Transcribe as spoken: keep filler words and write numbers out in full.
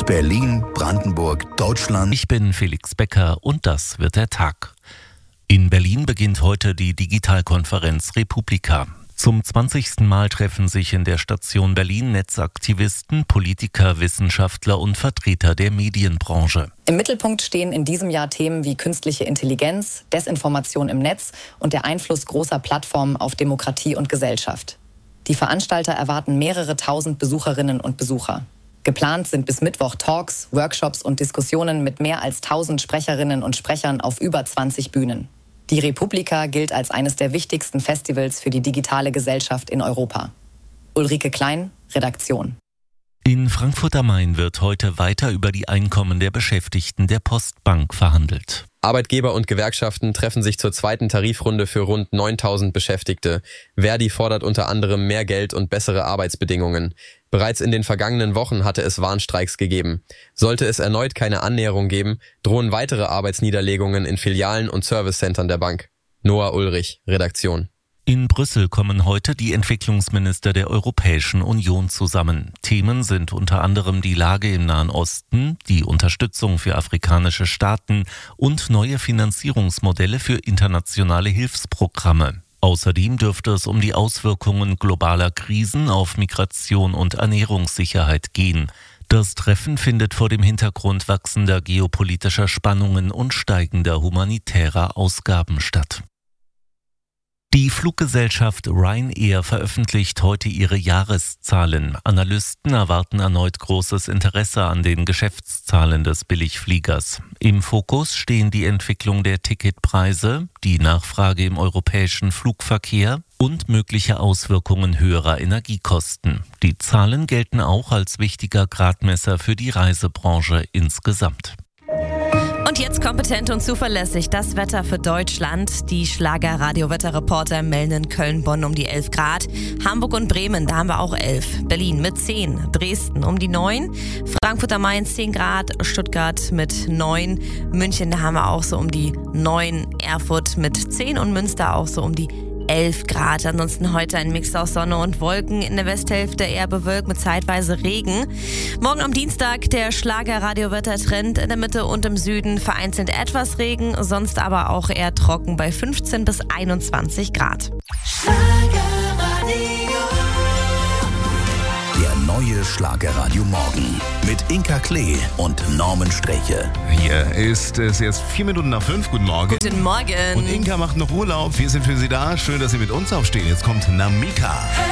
aus Berlin, Brandenburg, Deutschland. Ich bin Felix Becker und das wird der Tag. In Berlin beginnt heute die Digitalkonferenz Republika. Zum zwanzigsten Mal treffen sich in der Station Berlin Netzaktivisten, Politiker, Wissenschaftler und Vertreter der Medienbranche. Im Mittelpunkt stehen in diesem Jahr Themen wie künstliche Intelligenz, Desinformation im Netz und der Einfluss großer Plattformen auf Demokratie und Gesellschaft. Die Veranstalter erwarten mehrere tausend Besucherinnen und Besucher. Geplant sind bis Mittwoch Talks, Workshops und Diskussionen mit mehr als tausend Sprecherinnen und Sprechern auf über zwanzig Bühnen. Die Republika gilt als eines der wichtigsten Festivals für die digitale Gesellschaft in Europa. Ulrike Klein, Redaktion. In Frankfurt am Main wird heute weiter über die Einkommen der Beschäftigten der Postbank verhandelt. Arbeitgeber und Gewerkschaften treffen sich zur zweiten Tarifrunde für rund neuntausend Beschäftigte. Verdi fordert unter anderem mehr Geld und bessere Arbeitsbedingungen. Bereits in den vergangenen Wochen hatte es Warnstreiks gegeben. Sollte es erneut keine Annäherung geben, drohen weitere Arbeitsniederlegungen in Filialen und Servicecentern der Bank. Noah Ulrich, Redaktion. In Brüssel kommen heute die Entwicklungsminister der Europäischen Union zusammen. Themen sind unter anderem die Lage im Nahen Osten, die Unterstützung für afrikanische Staaten und neue Finanzierungsmodelle für internationale Hilfsprogramme. Außerdem dürfte es um die Auswirkungen globaler Krisen auf Migration und Ernährungssicherheit gehen. Das Treffen findet vor dem Hintergrund wachsender geopolitischer Spannungen und steigender humanitärer Ausgaben statt. Die Fluggesellschaft Ryanair veröffentlicht heute ihre Jahreszahlen. Analysten erwarten erneut großes Interesse an den Geschäftszahlen des Billigfliegers. Im Fokus stehen die Entwicklung der Ticketpreise, die Nachfrage im europäischen Flugverkehr und mögliche Auswirkungen höherer Energiekosten. Die Zahlen gelten auch als wichtiger Gradmesser für die Reisebranche insgesamt. Und jetzt kompetent und zuverlässig das Wetter für Deutschland. Die Schlager-Radio-Wetterreporter melden in Köln, Bonn um die elf Grad. Hamburg und Bremen, da haben wir auch elf. Berlin mit zehn. Dresden um die neun. Frankfurt am Main zehn Grad. Stuttgart mit neun. München, da haben wir auch so um die neun. Erfurt mit zehn und Münster auch so um die elf Grad. Ansonsten heute ein Mix aus Sonne und Wolken. In der Westhälfte eher bewölkt mit zeitweise Regen. Morgen am Dienstag der Schlager-Radio-Wettertrend. In der Mitte und im Süden vereinzelt etwas Regen, sonst aber auch eher trocken bei fünfzehn bis einundzwanzig Grad. Der neue Schlagerradio Morgen mit Inka Klee und Norman Streche. Hier ist es jetzt vier Minuten nach fünf. Guten Morgen. Guten Morgen. Und Inka macht noch Urlaub. Wir sind für Sie da. Schön, dass Sie mit uns aufstehen. Jetzt kommt Namika.